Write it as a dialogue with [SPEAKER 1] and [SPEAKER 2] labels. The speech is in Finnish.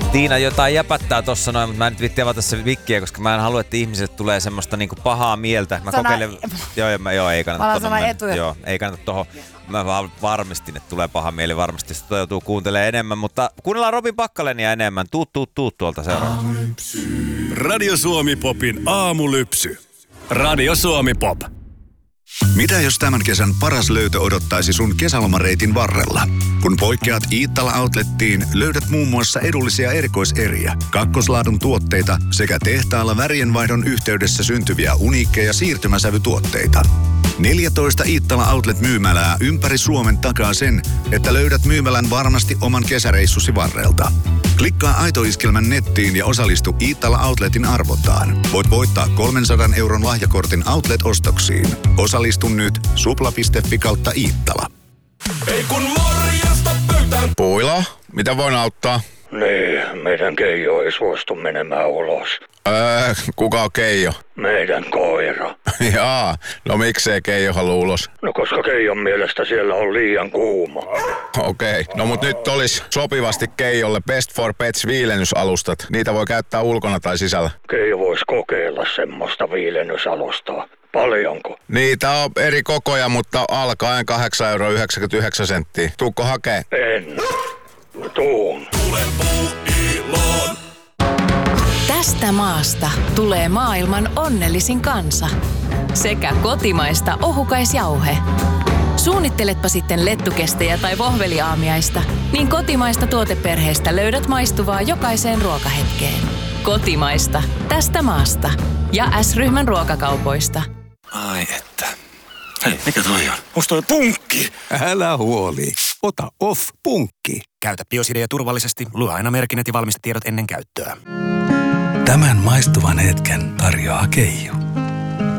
[SPEAKER 1] Tiina jotain jäpättää tossa noin, mutta mä en nyt viitti avata se vikkiä, koska mä en halua, että ihmiset tulee semmoista niinku pahaa mieltä. Mä kokeilen... Joo, ei kannata tohon. Joo, ei kannata tohon. Mä vaan varmistin, että tulee paha mieli varmasti, jos joutuu kuuntelemaan enemmän, mutta kuunnellaan Robin Packalenia enemmän. Tuut tuolta seuraavaksi.
[SPEAKER 2] Radio Suomi Popin aamulypsy. Radio Suomi Pop.
[SPEAKER 3] Mitä jos tämän kesän paras löytö odottaisi sun kesälomareitin varrella? Kun poikkeat Iittala Outlettiin, löydät muun muassa edullisia erikoiseriä, kakkoslaadun tuotteita sekä tehtaalla värienvaihdon yhteydessä syntyviä uniikkeja siirtymäsävytuotteita. 14 Iittala Outlet-myymälää ympäri Suomen takaa sen, että löydät myymälän varmasti oman kesäreissusi varrelta. Klikkaa Aito-iskelmän nettiin ja osallistu Iittala Outletin arvontaan. Voit voittaa 300 € lahjakortin Outlet-ostoksiin. Osallistu nyt supla.fi/Iittala.
[SPEAKER 2] Ei kun morjesta pöytään.
[SPEAKER 4] Puila, mitä voin auttaa?
[SPEAKER 5] Niin, meidän Keijo ei suostu menemään ulos.
[SPEAKER 4] Kuka on Keijo?
[SPEAKER 5] Meidän koira.
[SPEAKER 4] Jaa, no miksei Keijo halua ulos?
[SPEAKER 5] No koska Keijon mielestä siellä on liian kuuma.
[SPEAKER 4] Okei, no mut nyt olisi sopivasti Keijolle Best for Pets viilennysalustat. Niitä voi käyttää ulkona tai sisällä.
[SPEAKER 5] Keijo voisi kokeilla semmoista viilennysalustaa. Paljonko?
[SPEAKER 4] Niitä on eri kokoja, mutta alkaen 8,99 €. Tuukko hakee?
[SPEAKER 5] En. Tuun.
[SPEAKER 2] Tule Puuiloon.
[SPEAKER 6] Tästä maasta tulee maailman onnellisin kansa. Sekä kotimaista ohukaisjauhe. Suunnitteletpa sitten lettukestejä tai vohveliaamiaista, niin kotimaista tuoteperheestä löydät maistuvaa jokaiseen ruokahetkeen. Kotimaista. Tästä maasta. Ja S-ryhmän ruokakaupoista.
[SPEAKER 7] Ai että. Hei, mikä toi on? Onks toi punkki?
[SPEAKER 8] Älä huoli. Ota Off-punkki.
[SPEAKER 7] Käytä Biosidea turvallisesti. Lue aina merkinnät ja valmistetiedot ennen käyttöä.
[SPEAKER 8] Tämän maistuvan hetken tarjoaa Keijo.